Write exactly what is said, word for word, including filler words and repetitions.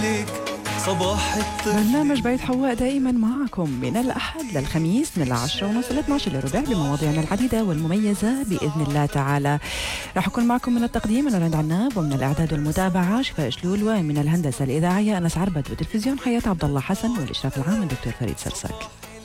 صباح الطفل. برنامج بيت حواء دائما معكم من الأحد للخميس من العشرة ونص إلى اثناشر للربع بمواضيعنا العديدة والمميزة بإذن الله تعالى. راح أكون معكم من التقديم أنا رند عناب، ومن الإعداد والمتابعة شفاء شلول، ومن الهندسة الإذاعية أنس عربد، وتلفزيون حياة عبد الله حسن، والإشراف العام الدكتور فريد سرساك.